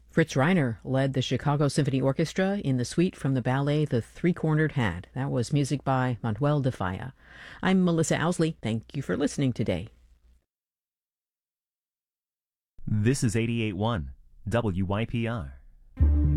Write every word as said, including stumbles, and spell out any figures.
Fritz Reiner led the Chicago Symphony Orchestra in the suite from the ballet The Three-Cornered Hat. That was music by Manuel de Falla. I'm Melissa Owsley. Thank you for listening today. This is eighty-eight point one W Y P R.